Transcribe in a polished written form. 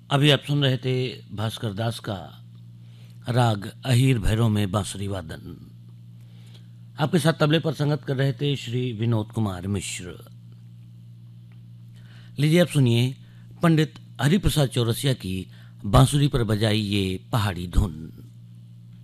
अभी आप सुन रहे थे भास्कर दास का राग अहीर भैरव में बांसुरी वादन। आपके साथ तबले पर संगत कर रहे थे श्री विनोद कुमार मिश्र। लीजिए आप सुनिए पंडित हरिप्रसाद चौरसिया की बांसुरी पर बजाई ये पहाड़ी धुन।